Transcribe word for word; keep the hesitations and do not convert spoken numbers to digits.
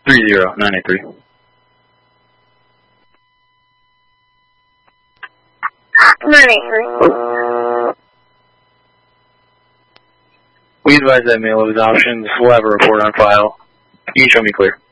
three zero nine eight three. nine eight three. We advise that mail is options. We'll have a report on file. Can you show me clear?